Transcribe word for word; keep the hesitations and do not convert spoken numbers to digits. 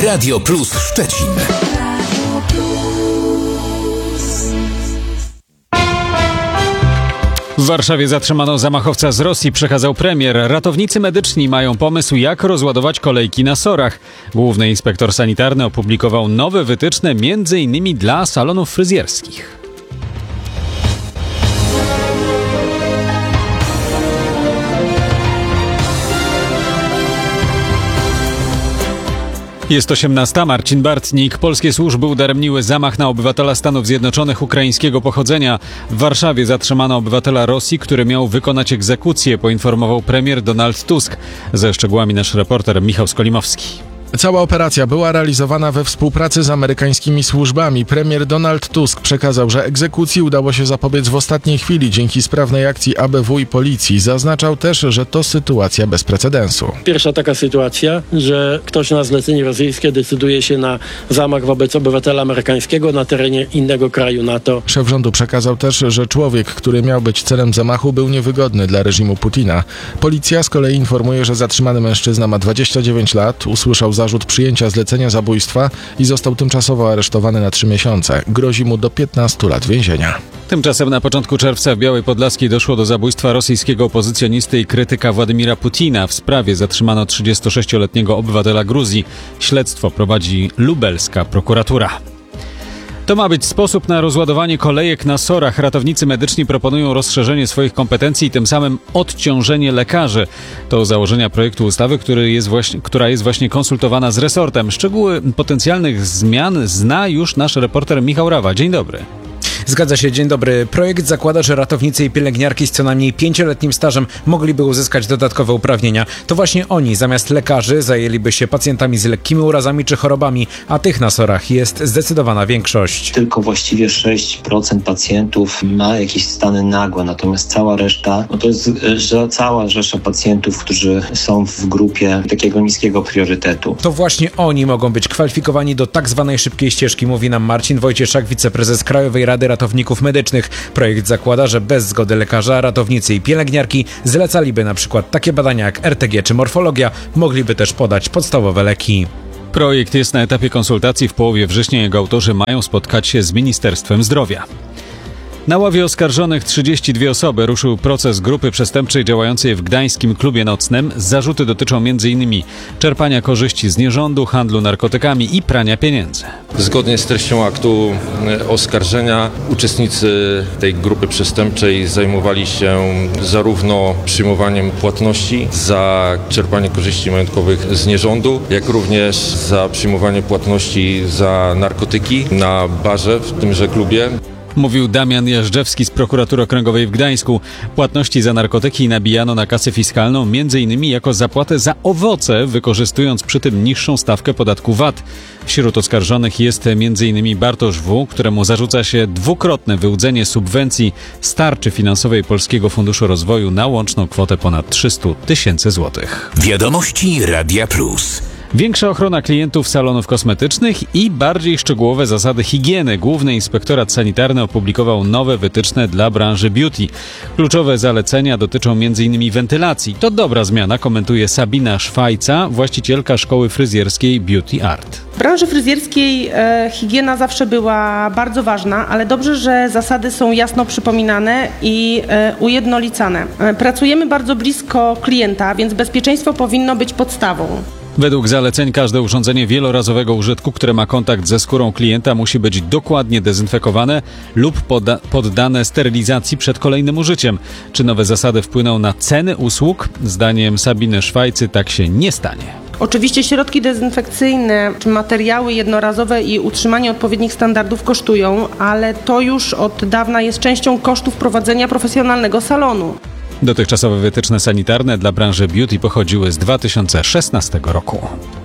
Radio Plus Szczecin. W Warszawie zatrzymano zamachowca z Rosji, przekazał premier. Ratownicy medyczni mają pomysł, jak rozładować kolejki na SOR-ach. Główny inspektor sanitarny opublikował nowe wytyczne, między innymi dla salonów fryzjerskich. Jest osiemnasta. Marcin Bartnik. Polskie służby udaremniły zamach na obywatela Stanów Zjednoczonych ukraińskiego pochodzenia. W Warszawie zatrzymano obywatela Rosji, który miał wykonać egzekucję, poinformował premier Donald Tusk. Ze szczegółami nasz reporter Michał Skolimowski. Cała operacja była realizowana we współpracy z amerykańskimi służbami. Premier Donald Tusk przekazał, że egzekucji udało się zapobiec w ostatniej chwili dzięki sprawnej akcji A B W i policji. Zaznaczał też, że to sytuacja bez precedensu. Pierwsza taka sytuacja, że ktoś na zlecenie rosyjskie decyduje się na zamach wobec obywatela amerykańskiego na terenie innego kraju NATO. Szef rządu przekazał też, że człowiek, który miał być celem zamachu, był niewygodny dla reżimu Putina. Policja z kolei informuje, że zatrzymany mężczyzna ma dwadzieścia dziewięć lat, usłyszał zarzut przyjęcia zlecenia zabójstwa i został tymczasowo aresztowany na trzy miesiące. Grozi mu do piętnastu lat więzienia. Tymczasem na początku czerwca w Białej Podlaskiej doszło do zabójstwa rosyjskiego opozycjonisty i krytyka Władimira Putina. W sprawie zatrzymano trzydziestosześcioletniego obywatela Gruzji. Śledztwo prowadzi lubelska prokuratura. To ma być sposób na rozładowanie kolejek na SOR-ach. Ratownicy medyczni proponują rozszerzenie swoich kompetencji i tym samym odciążenie lekarzy. To założenia projektu ustawy, który jest właśnie, która jest właśnie konsultowana z resortem. Szczegóły potencjalnych zmian zna już nasz reporter Michał Rawa. Dzień dobry. Zgadza się, dzień dobry. Projekt zakłada, że ratownicy i pielęgniarki z co najmniej pięcioletnim stażem mogliby uzyskać dodatkowe uprawnienia. To właśnie oni zamiast lekarzy zajęliby się pacjentami z lekkimi urazami czy chorobami, a tych na SOR-ach jest zdecydowana większość. Tylko właściwie sześć procent pacjentów ma jakieś stany nagłe, natomiast cała reszta, no to jest że cała rzesza pacjentów, którzy są w grupie takiego niskiego priorytetu. To właśnie oni mogą być kwalifikowani do tak zwanej szybkiej ścieżki, mówi nam Marcin Wojcieszak, wiceprezes Krajowej Rady Ratowników Medycznych. Projekt zakłada, że bez zgody lekarza ratownicy i pielęgniarki zlecaliby na przykład takie badania jak R T G czy morfologia, mogliby też podać podstawowe leki. Projekt jest na etapie konsultacji. W połowie września jego autorzy mają spotkać się z Ministerstwem Zdrowia. Na ławie oskarżonych trzydzieści dwie osoby ruszył proces grupy przestępczej działającej w gdańskim klubie nocnym. Zarzuty dotyczą m.in. czerpania korzyści z nierządu, handlu narkotykami i prania pieniędzy. Zgodnie z treścią aktu oskarżenia uczestnicy tej grupy przestępczej zajmowali się zarówno przyjmowaniem płatności za czerpanie korzyści majątkowych z nierządu, jak również za przyjmowanie płatności za narkotyki na barze w tymże klubie. Mówił Damian Jażdżewski z Prokuratury Okręgowej w Gdańsku. Płatności za narkotyki nabijano na kasę fiskalną m.in. jako zapłatę za owoce, wykorzystując przy tym niższą stawkę podatku V A T. Wśród oskarżonych jest m.in. Bartosz W., któremu zarzuca się dwukrotne wyłudzenie subwencji z tarczy finansowej Polskiego Funduszu Rozwoju na łączną kwotę ponad trzysta tysięcy złotych. Wiadomości Radia Plus. Większa ochrona klientów salonów kosmetycznych i bardziej szczegółowe zasady higieny. Główny Inspektorat Sanitarny opublikował nowe wytyczne dla branży beauty. Kluczowe zalecenia dotyczą m.in. wentylacji. To dobra zmiana, komentuje Sabina Szwajca, właścicielka szkoły fryzjerskiej Beauty Art. W branży fryzjerskiej e, higiena zawsze była bardzo ważna, ale dobrze, że zasady są jasno przypominane i e, ujednolicane. E, pracujemy bardzo blisko klienta, więc bezpieczeństwo powinno być podstawą. Według zaleceń każde urządzenie wielorazowego użytku, które ma kontakt ze skórą klienta, musi być dokładnie dezynfekowane lub poda- poddane sterylizacji przed kolejnym użyciem. Czy nowe zasady wpłyną na ceny usług? Zdaniem Sabiny Szwajcy tak się nie stanie. Oczywiście środki dezynfekcyjne, czy materiały jednorazowe i utrzymanie odpowiednich standardów kosztują, ale to już od dawna jest częścią kosztów prowadzenia profesjonalnego salonu. Dotychczasowe wytyczne sanitarne dla branży beauty pochodziły z dwa tysiące szesnastego roku.